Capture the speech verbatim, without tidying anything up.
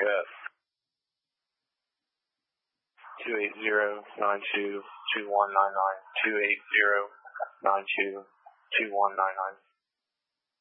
Yes. two eight zero, nine two, two one nine nine. two eight zero, nine two, two one nine nine.